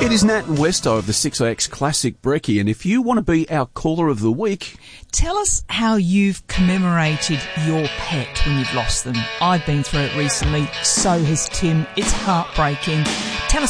It is Nat and Westo of the 6AX Classic Brekkie, and if you want to be our caller of the week... Tell us how you've commemorated your pet when you've lost them. I've been through it recently, so has Tim. It's heartbreaking.